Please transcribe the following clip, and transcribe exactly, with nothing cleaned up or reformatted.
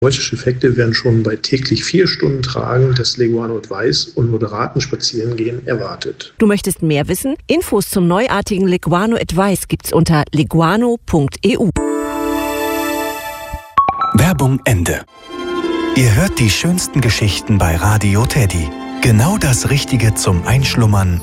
Solche Effekte werden schon bei täglich vier Stunden Tragen des Leguano Advice und moderaten Spazierengehen erwartet. Du möchtest mehr wissen? Infos zum neuartigen Leguano Advice gibt's unter leguano punkt e u. Werbung Ende. Ihr hört die schönsten Geschichten bei Radio Teddy. Genau das Richtige zum Einschlummern